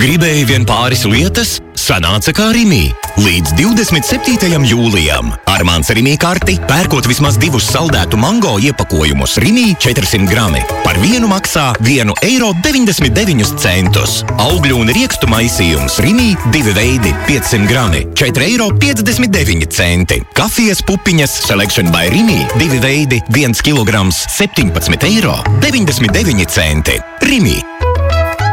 Gribēju vien pāris lietas, sanāca kā Rimī. Līdz 27. jūlijam. Ar mans Rimī karti pērkot vismaz 2 saldētu mango iepakojumus Rimī 400 grami. Par vienu maksā 1,99 eiro. Augļu un riekstu maisījums Rimī 2 veidi 500 grami 4,59 eiro. Kafijas pupiņas Selection by Rimī 2 veidi 1 kg 17,99 eiro. Rimī.